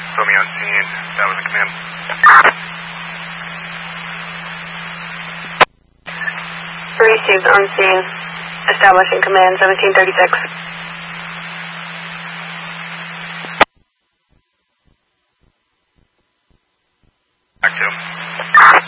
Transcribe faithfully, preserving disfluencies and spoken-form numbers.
Put me on scene. That was a command. Received on scene. Establishing command seventeen thirty-six.